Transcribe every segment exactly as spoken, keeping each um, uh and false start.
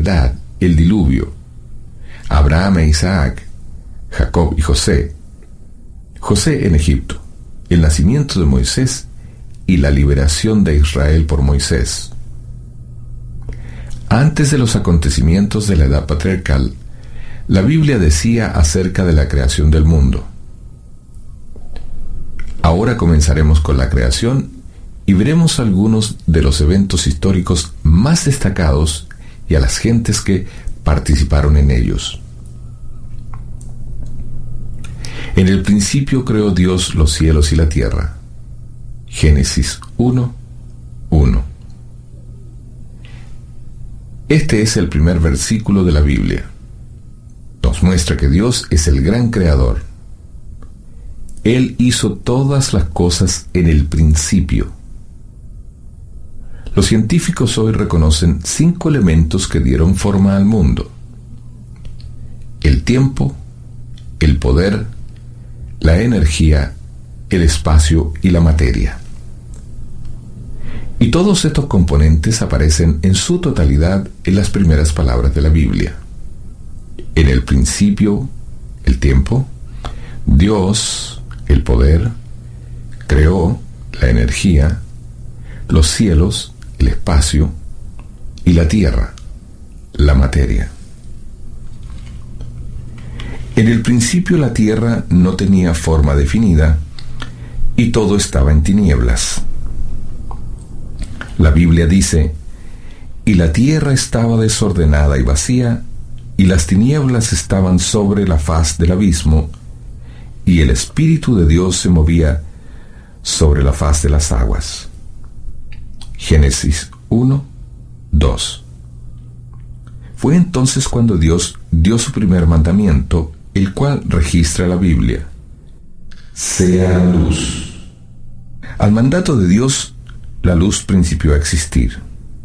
verdad el diluvio, Abraham e Isaac, Jacob y José, José en Egipto, el nacimiento de Moisés y la liberación de Israel por Moisés. Antes de los acontecimientos de la edad patriarcal, la Biblia decía acerca de la creación del mundo. Ahora comenzaremos con la creación y veremos algunos de los eventos históricos más destacados y a las gentes que participaron en ellos. En el principio creó Dios los cielos y la tierra. Génesis uno, uno. Este es el primer versículo de la Biblia. Nos muestra que Dios es el gran creador. Él hizo todas las cosas en el principio. Los científicos hoy reconocen cinco elementos que dieron forma al mundo: el tiempo, el poder, la energía, el espacio y la materia. Y todos estos componentes aparecen en su totalidad en las primeras palabras de la Biblia. En el principio, el tiempo, Dios, el poder, creó la energía, los cielos, el espacio, y la tierra, la materia. En el principio la tierra no tenía forma definida y todo estaba en tinieblas. La Biblia dice: y la tierra estaba desordenada y vacía, y las tinieblas estaban sobre la faz del abismo, y el Espíritu de Dios se movía sobre la faz de las aguas. Génesis uno, dos. Fue entonces cuando Dios dio su primer mandamiento, el cual registra la Biblia: sea luz. Al mandato de Dios, la luz principió a existir.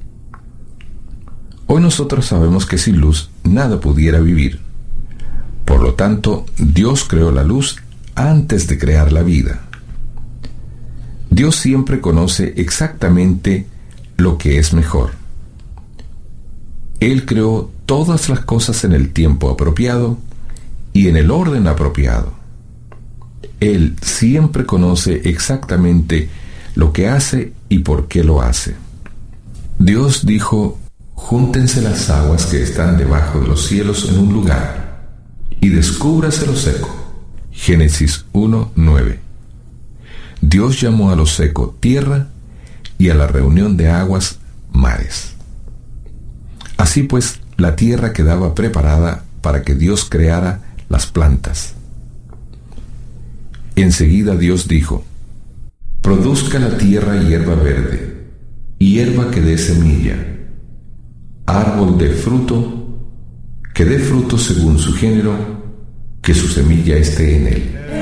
Hoy nosotros sabemos que sin luz nada pudiera vivir. Por lo tanto, Dios creó la luz antes de crear la vida. Dios siempre conoce exactamente lo que es mejor. Él creó todas las cosas en el tiempo apropiado y en el orden apropiado. Él siempre conoce exactamente lo que hace y por qué lo hace. Dios dijo: júntense las aguas que están debajo de los cielos en un lugar, y descúbrase lo seco. Génesis uno, nueve. Dios llamó a lo seco tierra y a la reunión de aguas mares. Así pues, la tierra quedaba preparada para que Dios creara las plantas. Enseguida Dios dijo: produzca la tierra hierba verde, hierba que dé semilla, árbol de fruto, que dé fruto según su género, que su semilla esté en él.